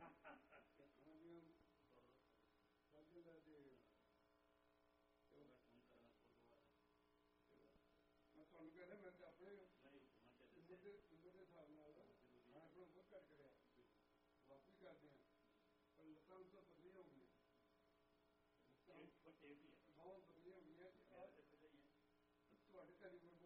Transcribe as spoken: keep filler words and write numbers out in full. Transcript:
मैं तुहानू कहना मैं अपने उम्र के उम्र के हिसाब नाल मैं अपना बहुत घट कर वापस करते हैं पर लत्तां तो पतलियां हो गई बहुत पतलियां हो गई तुहाडे घर